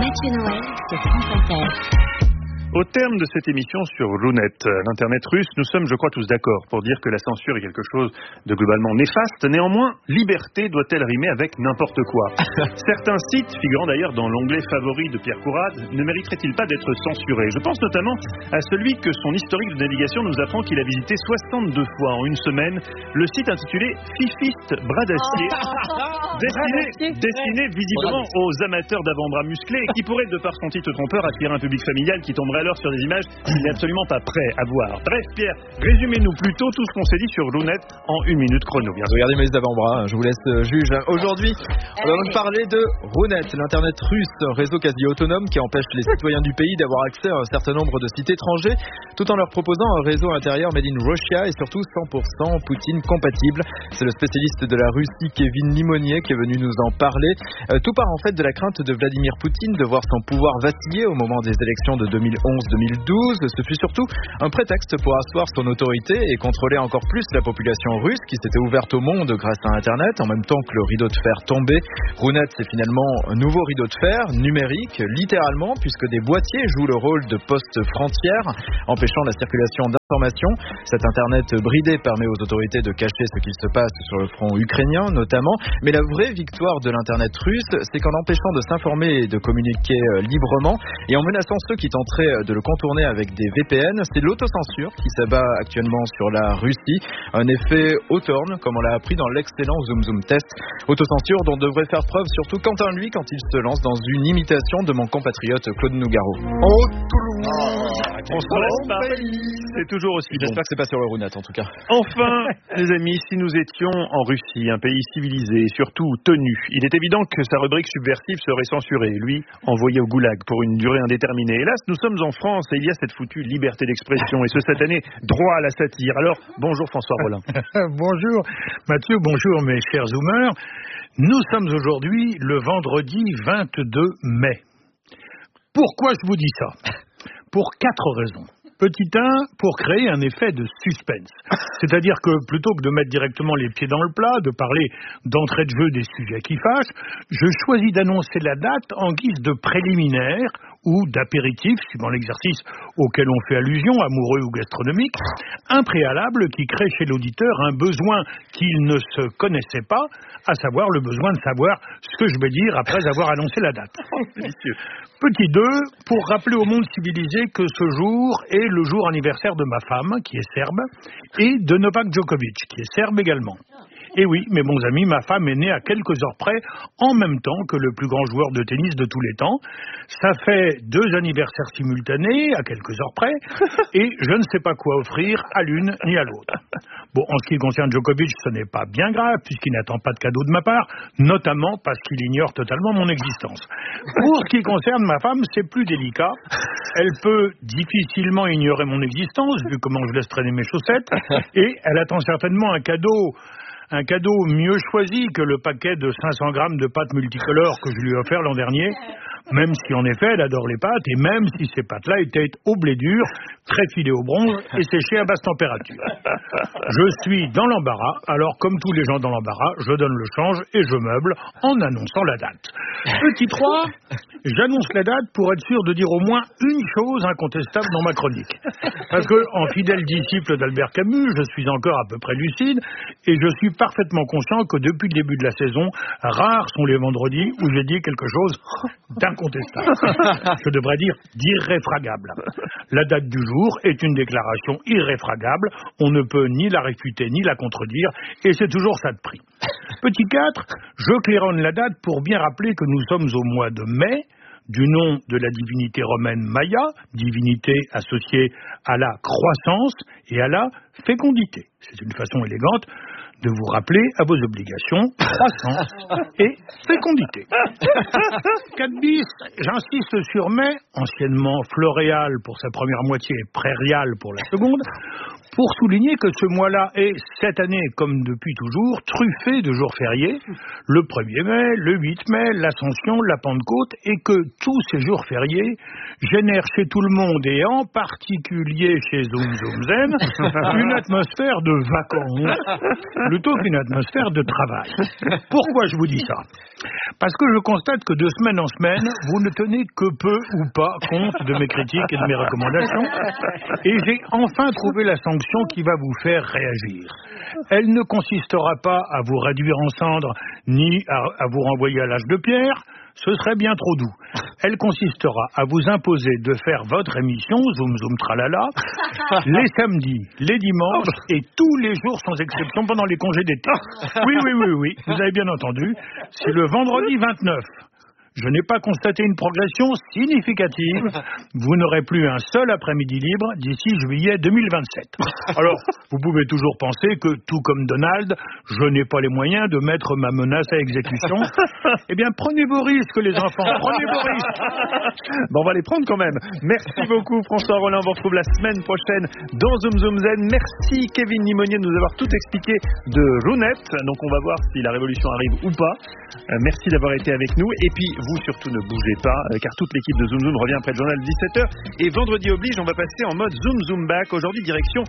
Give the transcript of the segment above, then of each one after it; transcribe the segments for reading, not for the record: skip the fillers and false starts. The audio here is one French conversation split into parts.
Mathieu Noël sur France Inter. Au terme de cette émission sur Runet, l'Internet russe, nous sommes, je crois, tous d'accord pour dire que la censure est quelque chose de globalement néfaste. Néanmoins, liberté doit-elle rimer avec n'importe quoi? Certains sites, figurant d'ailleurs dans l'onglet favori de Pierre Courade, ne mériteraient-ils pas d'être censurés? Je pense notamment à celui que son historique de navigation nous apprend qu'il a visité 62 fois en une semaine, le site intitulé Fifiste Bras d'Acier, destiné visiblement aux amateurs d'avant-bras musclés et qui pourrait, de par son titre trompeur, attirer un public familial qui tomberait alors sur des images qu'il n'est absolument pas prêt à voir. Bref, Pierre, résumez-nous plutôt tout ce qu'on s'est dit sur Runet en 1 minute chrono. Bien sûr. Regardez mes avant-bras, je vous laisse juge. Aujourd'hui, on va donc parler de Runet, l'Internet russe, un réseau quasi autonome qui empêche les citoyens du pays d'avoir accès à un certain nombre de sites étrangers, tout en leur proposant un réseau intérieur made in Russia et surtout 100% Poutine compatible. C'est le spécialiste de la Russie, Kevin Limonier, qui est venu nous en parler. Tout part en fait de la crainte de Vladimir Poutine de voir son pouvoir vaciller au moment des élections de 2011-2012. Ce fut surtout un prétexte pour asseoir son autorité et contrôler encore plus la population russe qui s'était ouverte au monde grâce à Internet en même temps que le rideau de fer tombait. Runet, c'est finalement un nouveau rideau de fer numérique, littéralement, puisque des boîtiers jouent le rôle de postes frontières, empêchant la circulation d'informations. Cet Internet bridé permet aux autorités de cacher ce qu'il se passe sur le front ukrainien notamment, mais la vraie victoire de l'Internet russe, c'est qu'en empêchant de s'informer et de communiquer librement et en menaçant ceux qui tenteraient de le contourner avec des VPN, c'est l'autocensure qui s'abat actuellement sur la Russie. Un effet Hawthorne, comme on l'a appris dans l'excellent Zoom Zoom Test. Autocensure dont devrait faire preuve surtout Quentin, lui, quand il se lance dans une imitation de mon compatriote Claude Nougaro. On se laisse pas. C'est toujours aussi bon. J'espère que c'est pas sur le Runet en tout cas. Enfin, les amis, si nous étions en Russie, un pays civilisé et surtout tenu, il est évident que sa rubrique subversive serait censurée, lui, envoyé au goulag pour une durée indéterminée. Hélas, nous sommes en France et il y a cette foutue liberté d'expression et ce satané droit à la satire. Alors, bonjour François Rollin. Bonjour Mathieu, bonjour mes chers zoomers. Nous sommes aujourd'hui le vendredi 22 mai. Pourquoi je vous dis ça? Pour 4 raisons. Petit 1, pour créer un effet de suspense. C'est-à-dire que plutôt que de mettre directement les pieds dans le plat, de parler d'entrée de jeu des sujets qui fâchent, je choisis d'annoncer la date en guise de préliminaire ou d'apéritif, suivant l'exercice auquel on fait allusion, amoureux ou gastronomique, un préalable qui crée chez l'auditeur un besoin qu'il ne se connaissait pas, à savoir le besoin de savoir ce que je vais dire après avoir annoncé la date. Petit 2, pour rappeler au monde civilisé que ce jour est le jour anniversaire de ma femme, qui est serbe, et de Novak Djokovic, qui est serbe également. Et oui, mes bons amis, ma femme est née à quelques heures près, en même temps que le plus grand joueur de tennis de tous les temps. Ça fait 2 anniversaires simultanés, à quelques heures près, et je ne sais pas quoi offrir à l'une ni à l'autre. Bon, en ce qui concerne Djokovic, ce n'est pas bien grave, puisqu'il n'attend pas de cadeau de ma part, notamment parce qu'il ignore totalement mon existence. Pour ce qui concerne ma femme, c'est plus délicat. Elle peut difficilement ignorer mon existence, vu comment je laisse traîner mes chaussettes, et elle attend certainement un cadeau mieux choisi que le paquet de 500 grammes de pâtes multicolores que je lui ai offert l'an dernier, même si en effet elle adore les pâtes, et même si ces pâtes-là étaient au blé dur, très filées au bronze et séchées à basse température. Je suis dans l'embarras, alors comme tous les gens dans l'embarras, je donne le change et je meuble en annonçant la date. Petit 3, j'annonce la date pour être sûr de dire au moins une chose incontestable dans ma chronique. Parce que, en fidèle disciple d'Albert Camus, je suis encore à peu près lucide et je suis parfaitement conscient que depuis le début de la saison, rares sont les vendredis où j'ai dit quelque chose d'incontestable. Je devrais dire d'irréfragable. La date du jour est une déclaration irréfragable. On ne peut ni la réfuter ni la contredire et c'est toujours ça de prix. Petit 4, je claironne la date pour bien rappeler que nous sommes au mois de mai, du nom de la divinité romaine Maya, divinité associée à la croissance et à la fécondité. C'est une façon élégante de vous rappeler à vos obligations, croissance et fécondité. 4 bis, j'insiste sur mai, anciennement floréal pour sa première moitié et prairial pour la seconde, pour souligner que ce mois-là est, cette année comme depuis toujours, truffé de jours fériés, le 1er mai, le 8 mai, l'Ascension, la Pentecôte, et que tous ces jours fériés génèrent chez tout le monde, et en particulier chez Zoom Zoom Zen, une atmosphère de vacances, plutôt qu'une atmosphère de travail. Pourquoi je vous dis ça ? Parce que je constate que de semaine en semaine, vous ne tenez que peu ou pas compte de mes critiques et de mes recommandations. Et j'ai enfin trouvé la sanction qui va vous faire réagir. Elle ne consistera pas à vous réduire en cendres, ni à vous renvoyer à l'âge de pierre. Ce serait bien trop doux. Elle consistera à vous imposer de faire votre émission, Zoom Zoom Tralala, les samedis, les dimanches et tous les jours sans exception pendant les congés d'été. Oui, vous avez bien entendu, c'est le vendredi 29. Je n'ai pas constaté une progression significative. Vous n'aurez plus un seul après-midi libre d'ici juillet 2027. Alors, vous pouvez toujours penser que, tout comme Donald, je n'ai pas les moyens de mettre ma menace à exécution. Eh bien, prenez vos risques, les enfants, prenez vos risques. Bon, on va les prendre quand même. Merci beaucoup, François Rollin. On vous retrouve la semaine prochaine dans Zoom Zoom Zen. Merci, Kevin Limonier, de nous avoir tout expliqué de Rounette. Donc, on va voir si la révolution arrive ou pas. Merci d'avoir été avec nous. Et puis, vous surtout ne bougez pas, car toute l'équipe de Zoom Zoom revient après le journal de 17h. Et vendredi oblige, on va passer en mode Zoom Zoom Back. Aujourd'hui, direction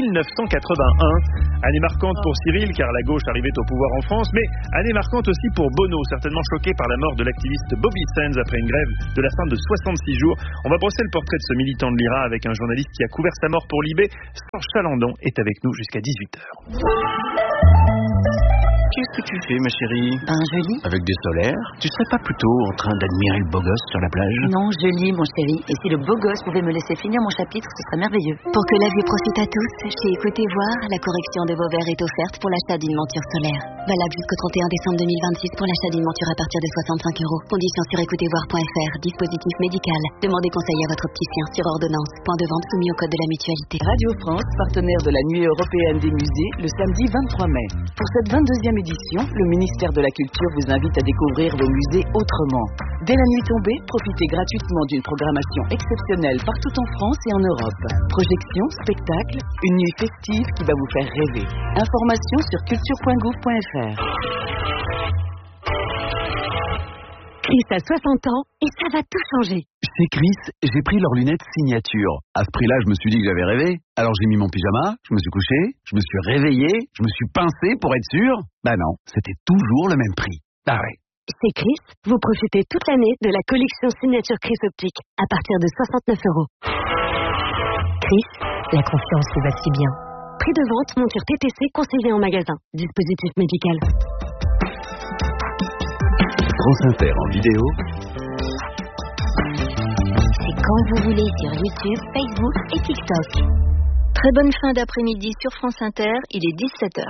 1981. Année marquante pour Cyril, car la gauche arrivait au pouvoir en France, mais année marquante aussi pour Bono, certainement choqué par la mort de l'activiste Bobby Sands après une grève de la faim de 66 jours. On va brosser le portrait de ce militant de l'IRA avec un journaliste qui a couvert sa mort pour Libé. Serge Chalandon est avec nous jusqu'à 18h. Qu'est-ce que tu fais, ma chérie? Je lis. Avec des solaires? Tu serais pas plutôt en train d'admirer le beau gosse sur la plage? Non, je lis, mon chéri. Et si le beau gosse pouvait me laisser finir mon chapitre, ce serait merveilleux. Pour que la vie profite à tous, chez Écoutez Voir, la correction de vos verres est offerte pour l'achat d'une monture solaire. Valable jusqu'au 31 décembre 2026 pour l'achat d'une monture à partir de 65 €. Conditions sur écoutezvoir.fr. Dispositif médical. Demandez conseil à votre opticien sur ordonnance. Point de vente soumis au code de la mutualité. Radio France, partenaire de la Nuit européenne des musées, le samedi 23 mai. Pour cette 22e édition, le ministère de la Culture vous invite à découvrir vos musées autrement. Dès la nuit tombée, profitez gratuitement d'une programmation exceptionnelle partout en France et en Europe. Projections, spectacles, une nuit festive qui va vous faire rêver. Informations sur culture.gouv.fr. Chris a 60 ans et ça va tout changer. Chez Chris, j'ai pris leurs lunettes signature. À ce prix-là, je me suis dit que j'avais rêvé. Alors j'ai mis mon pyjama, je me suis couché, je me suis réveillé, je me suis pincé pour être sûr. Bah non, c'était toujours le même prix. Ah ouais. Chez Chris, vous profitez toute l'année de la collection signature Chris Optique à partir de 69 €. Chris, la confiance vous va si bien. Prix de vente, monture TTC conseillée en magasin. Dispositif médical. France Inter en vidéo. C'est quand vous voulez sur YouTube, Facebook et TikTok. Très bonne fin d'après-midi sur France Inter, il est 17h.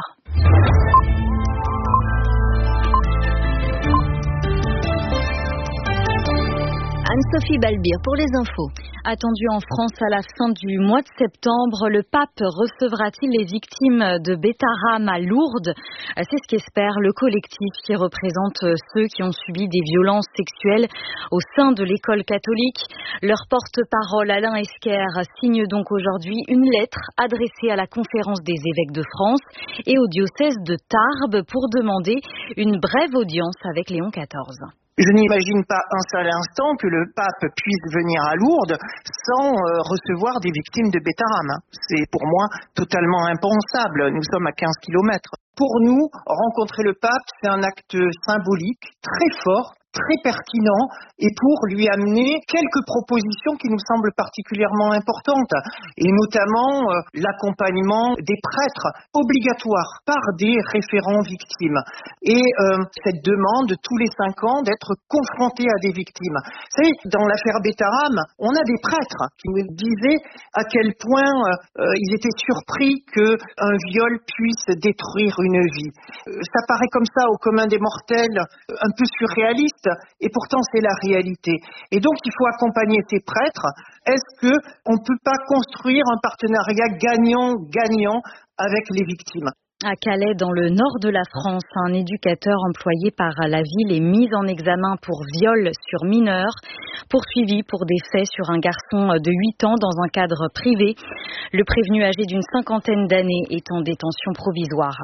Anne-Sophie Balbir pour les infos. Attendu en France à la fin du mois de septembre, le pape recevra-t-il les victimes de Beta Haram à Lourdes? C'est ce qu'espère le collectif qui représente ceux qui ont subi des violences sexuelles au sein de l'école catholique. Leur porte-parole Alain Esquer signe donc aujourd'hui une lettre adressée à la conférence des évêques de France et au diocèse de Tarbes pour demander une brève audience avec Léon XIV. Je n'imagine pas un seul instant que le pape puisse venir à Lourdes sans recevoir des victimes de Beta Haram. C'est pour moi totalement impensable. Nous sommes à 15 kilomètres. Pour nous, rencontrer le pape, c'est un acte symbolique très fort, très pertinent, et pour lui amener quelques propositions qui nous semblent particulièrement importantes, et notamment l'accompagnement des prêtres obligatoires par des référents victimes, et cette demande tous les 5 ans d'être confrontés à des victimes. Vous savez, dans l'affaire Beta Haram, on a des prêtres qui nous disaient à quel point ils étaient surpris qu'un viol puisse détruire une vie. Ça paraît comme ça au commun des mortels, un peu surréaliste, et pourtant c'est la réalité. Et donc il faut accompagner ces prêtres. Est-ce qu'on ne peut pas construire un partenariat gagnant-gagnant avec les victimes ? À Calais, dans le nord de la France, un éducateur employé par la ville est mis en examen pour viol sur mineur. poursuivi pour des faits sur un garçon de 8 ans dans un cadre privé. Le prévenu âgé d'une 50aine d'années est en détention provisoire.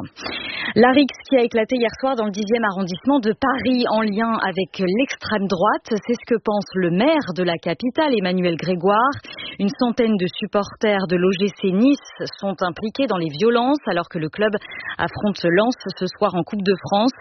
La rixe qui a éclaté hier soir dans le 10e arrondissement de Paris en lien avec l'extrême droite, c'est ce que pense le maire de la capitale, Emmanuel Grégoire. Une centaine de supporters de l'OGC Nice sont impliqués dans les violences alors que le club affronte Lens ce soir en Coupe de France.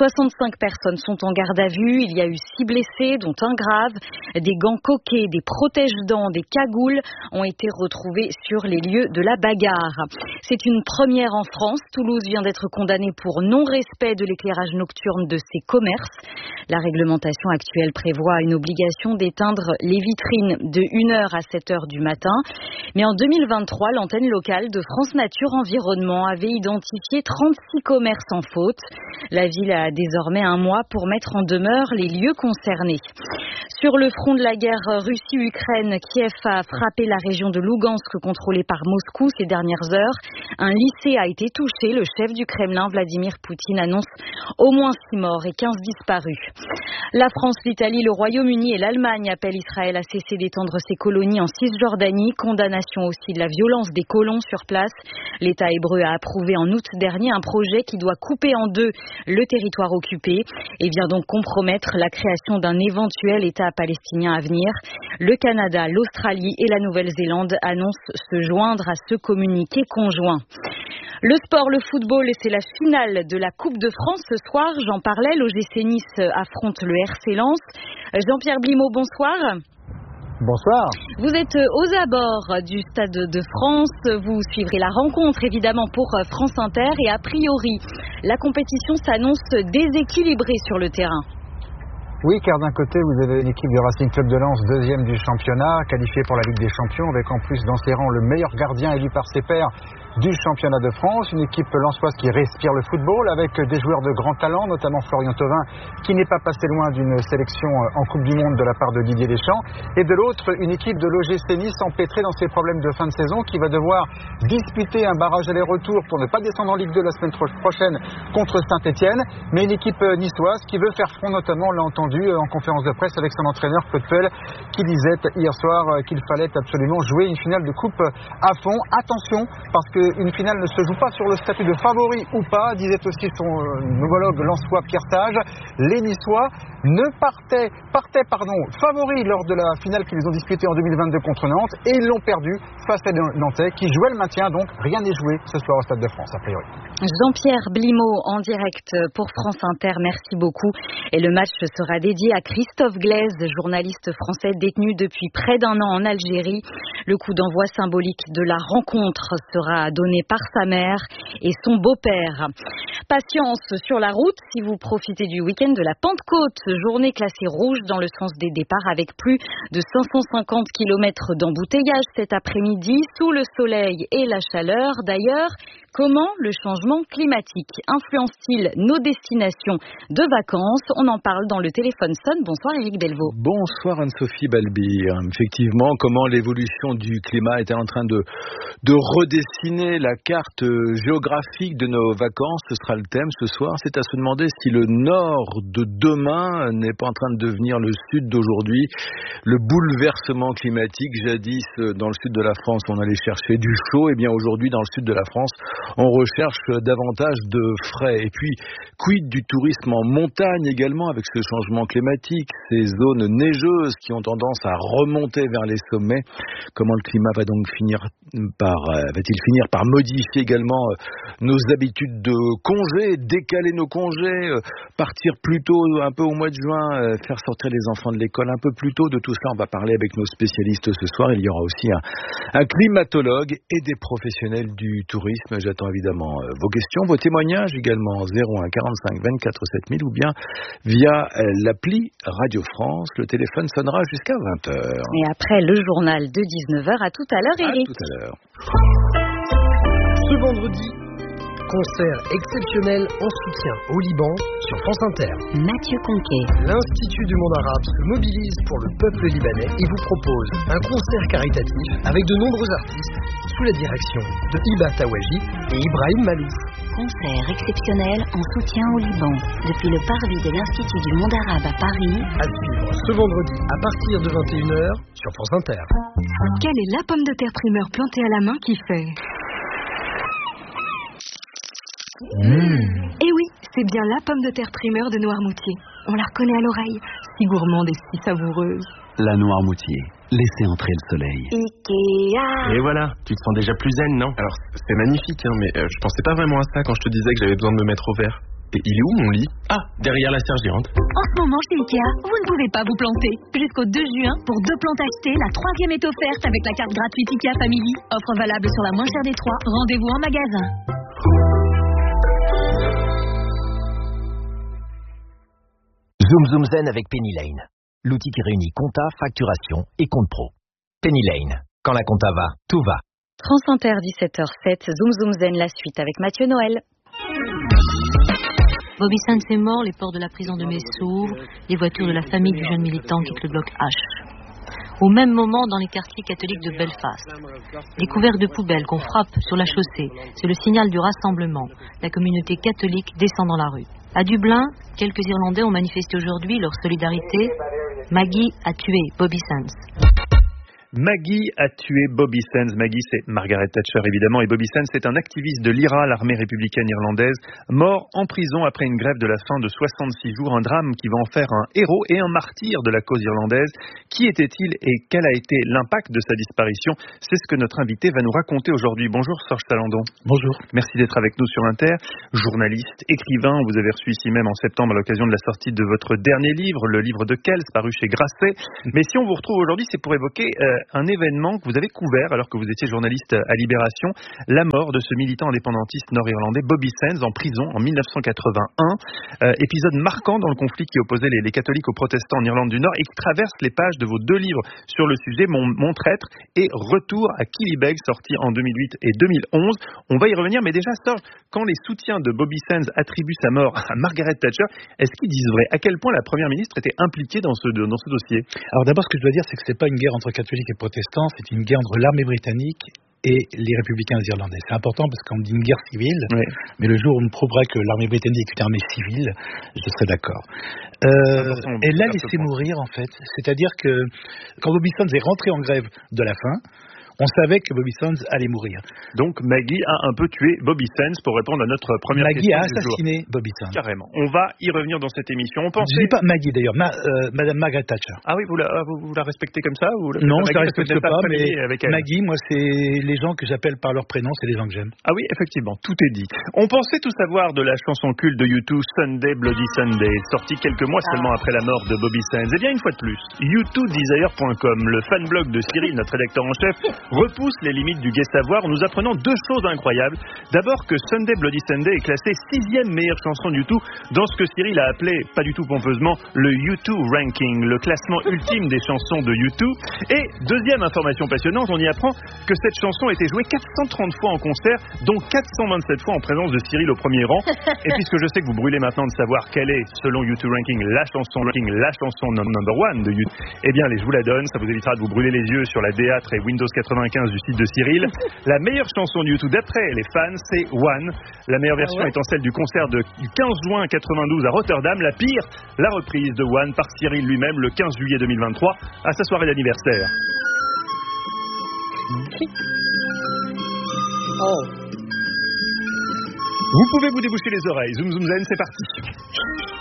65 personnes sont en garde à vue. Il y a eu 6 blessés, dont un grave. Des gants coquets, des protège-dents, des cagoules ont été retrouvés sur les lieux de la bagarre. C'est une première en France. Toulouse vient d'être condamnée pour non-respect de l'éclairage nocturne de ses commerces. La réglementation actuelle prévoit une obligation d'éteindre les vitrines de 1h à 7h du matin. Mais en 2023, l'antenne locale de France Nature Environnement avait identifié 36 commerces en faute. La ville a désormais un mois pour mettre en demeure les lieux concernés. Sur le front de la guerre Russie-Ukraine, Kiev a frappé la région de Lougansk contrôlée par Moscou ces dernières heures. Un lycée a été touché. Le chef du Kremlin, Vladimir Poutine, annonce au moins 6 morts et 15 disparus. La France, l'Italie, le Royaume-Uni et l'Allemagne appellent Israël à cesser d'étendre ses colonies en Cisjordanie. Condamnation aussi de la violence des colons sur place. L'État hébreu a approuvé en août dernier un projet qui doit couper en deux le territoire occupé et vient donc compromettre la création d'un éventuel État palestinien à venir. Le Canada, l'Australie et la Nouvelle-Zélande annoncent se joindre à ce communiqué conjoint. Le sport, le football, c'est la finale de la Coupe de France ce soir. J'en parlais, l'OGC Nice affronte le RC Lens. Jean-Pierre Blimaud, bonsoir. Bonsoir. Vous êtes aux abords du Stade de France. Vous suivrez la rencontre évidemment pour France Inter et a priori, la compétition s'annonce déséquilibrée sur le terrain. Oui, car d'un côté, vous avez l'équipe du Racing Club de Lens, 2e du championnat, qualifiée pour la Ligue des Champions, avec en plus dans ses rangs le meilleur gardien élu par ses pairs du championnat de France. Une équipe lensoise qui respire le football, avec des joueurs de grand talent, notamment Florian Thauvin, qui n'est pas passé loin d'une sélection en Coupe du Monde de la part de Didier Deschamps. Et de l'autre, une équipe de l'OGC Nice empêtrée dans ses problèmes de fin de saison, qui va devoir disputer un barrage aller-retour pour ne pas descendre en Ligue 2 la semaine prochaine contre Saint-Etienne. Mais une équipe niçoise qui veut faire front, notamment, on l'a entendu en conférence de presse avec son entraîneur Claude Puel, qui disait hier soir qu'il fallait absolument jouer une finale de coupe à fond. Attention, parce qu'une finale ne se joue pas sur le statut de favori ou pas, disait aussi son homologue lensois Pierre Sage. Les Niçois partaient favoris lors de la finale qu'ils ont disputée en 2022 contre Nantes, et ils l'ont perdu face à Nantais qui jouait le maintien. Donc rien n'est joué ce soir au Stade de France a priori. Jean-Pierre Blimaud en direct pour France Inter, merci beaucoup. Et le match sera dédié à Christophe Glaise, journaliste français détenu depuis près d'1 an en Algérie. Le coup d'envoi symbolique de la rencontre sera donné par sa mère et son beau-père. Patience sur la route si vous profitez du week-end de la Pentecôte. Journée classée rouge dans le sens des départs avec plus de 550 km d'embouteillage cet après-midi sous le soleil et la chaleur. D'ailleurs, comment le changement climatique influence-t-il nos destinations de vacances? On en parle dans le téléphone sonne. Bonsoir Éric Delvaux. Bonsoir Anne-Sophie Balbir. Effectivement, comment l'évolution du climat est en train de redessiner la carte géographique de nos vacances. Ce sera le thème ce soir. C'est à se demander si le nord de demain n'est pas en train de devenir le sud d'aujourd'hui. Le bouleversement climatique, jadis dans le sud de la France, on allait chercher du chaud. Et bien aujourd'hui, dans le sud de la France, on recherche davantage de frais. Et puis, quid du tourisme en montagne également avec ce changement climatique, ces zones neigeuses qui ont tendance à remonter vers les sommets. Comment le climat va-t-il finir par modifier également nos habitudes de congés, décaler nos congés, partir plus tôt, un peu au mois de juin, faire sortir les enfants de l'école un peu plus tôt. De tout cela, on va parler avec nos spécialistes ce soir. Il y aura aussi un climatologue et des professionnels du tourisme. J'attends évidemment vos questions, vos témoignages également 01 45 24 7000 ou bien via l'appli Radio France. Le téléphone sonnera jusqu'à 20h. Et après le journal de 19h, à tout à l'heure Éric. À tout à l'heure. Ce vendredi, Concert exceptionnel en soutien au Liban sur France Inter. Mathieu Conquet. L'Institut du monde arabe se mobilise pour le peuple libanais et vous propose un concert caritatif avec de nombreux artistes sous la direction de Hiba Tawaji et Ibrahim Malouf. Concert exceptionnel en soutien au Liban depuis le parvis de l'Institut du monde arabe à Paris. À suivre ce vendredi à partir de 21h sur France Inter. Quelle est la pomme de terre primeur plantée à la main qui fait Eh oui, c'est bien la pomme de terre primeur de Noirmoutier. On la reconnaît à l'oreille, si gourmande et si savoureuse. La Noirmoutier, laissez entrer le soleil. Ikea. Et voilà, tu te sens déjà plus zen, non? Alors, c'est magnifique, mais je pensais pas vraiment à ça quand je te disais que j'avais besoin de me mettre au vert. Et il est où mon lit? Ah, derrière la serre géante. En ce moment chez Ikea, vous ne pouvez pas vous planter. Jusqu'au 2 juin, pour 2 plantes achetées, la 3e est offerte avec la carte gratuite Ikea Family. Offre valable sur la moins chère des 3. Rendez-vous en magasin. Zoom Zoom Zen avec Penny Lane. L'outil qui réunit compta, facturation et compte pro. Penny Lane. Quand la compta va, tout va. France Inter, 17h07, Zoom Zoom Zen, la suite avec Mathieu Noël. Bobby Sands est mort, les portes de la prison de Metz s'ouvrent, les voitures de la famille du jeune militant quittent le bloc H. Au même moment, dans les quartiers catholiques de Belfast, des couverts de poubelles qu'on frappe sur la chaussée, c'est le signal du rassemblement. La communauté catholique descend dans la rue. À Dublin, quelques Irlandais ont manifesté aujourd'hui leur solidarité. Maggie a tué Bobby Sands. Maggie a tué Bobby Sands. Maggie, c'est Margaret Thatcher évidemment, et Bobby Sands, c'est un activiste de l'IRA, l'armée républicaine irlandaise, mort en prison après une grève de la faim de 66 jours, un drame qui va en faire un héros et un martyr de la cause irlandaise. Qui était-il et quel a été l'impact de sa disparition? C'est ce que notre invité va nous raconter aujourd'hui. Bonjour Serge Talandon. Bonjour. Merci d'être avec nous sur Inter. Journaliste, écrivain, vous avez reçu ici même en septembre à l'occasion de la sortie de votre dernier livre, le livre de Kells, paru chez Grasset. Mais si on vous retrouve aujourd'hui, c'est pour évoquer un événement que vous avez couvert alors que vous étiez journaliste à Libération, la mort de ce militant indépendantiste nord-irlandais Bobby Sands en prison en 1981. Épisode marquant dans le conflit qui opposait les catholiques aux protestants en Irlande du Nord et qui traverse les pages de vos 2 livres sur le sujet, Mon traître et Retour à Killybegs, sortis en 2008 et 2011. On va y revenir, mais déjà, Serge, quand les soutiens de Bobby Sands attribuent sa mort à Margaret Thatcher, est-ce qu'ils disent vrai? À quel point la première ministre était impliquée dans ce dossier? Alors d'abord, ce que je dois dire, c'est que c'est pas une guerre entre catholiques et protestants, c'est une guerre entre l'armée britannique et les républicains irlandais. C'est important parce qu'on dit une guerre civile, oui. Mais le jour où on me prouverait que l'armée britannique est une armée civile, je serais d'accord. Elle l'a laissé mourir en fait. C'est-à-dire que quand Bobby Sands est rentré en grève de la faim, on savait que Bobby Sands allait mourir. Donc Maggie a un peu tué Bobby Sands pour répondre à notre première question. Maggie a assassiné Bobby Sands. Carrément. On va y revenir dans cette émission. On pensait... Je ne dis pas Maggie d'ailleurs, Madame Margaret Thatcher. Ah oui, vous la respectez comme ça ou non, je ne la respecte pas, mais avec elle. Maggie, moi, c'est les gens que j'appelle par leur prénom, c'est les gens que j'aime. Ah oui, effectivement, tout est dit. On pensait tout savoir de la chanson culte de U2, Sunday Bloody Sunday, sortie quelques mois seulement après la mort de Bobby Sands. Eh bien, une fois de plus, U2Desire.com, le fanblog de Cyril, notre rédacteur en chef, repousse les limites du gai savoir en nous apprenant 2 choses incroyables. D'abord que Sunday Bloody Sunday est classée 6e meilleure chanson du tout dans ce que Cyril a appelé, pas du tout pompeusement, le U2 Ranking, le classement ultime des chansons de U2. Et deuxième information passionnante, on y apprend que cette chanson a été jouée 430 fois en concert, dont 427 fois en présence de Cyril au premier rang. Et puisque je sais que vous brûlez maintenant de savoir quelle est, selon U2 Ranking, la chanson number 1 de U2, eh bien, je vous la donne, ça vous évitera de vous brûler les yeux sur la D-A-T-R et Windows 95 du site de Cyril. La meilleure chanson de U2 d'après les fans, c'est One. La meilleure version étant celle du concert du 15 juin 92 à Rotterdam. La pire, la reprise de One par Cyril lui-même le 15 juillet 2023 à sa soirée d'anniversaire. Vous pouvez vous déboucher les oreilles. Zoom Zoom Zen, c'est parti.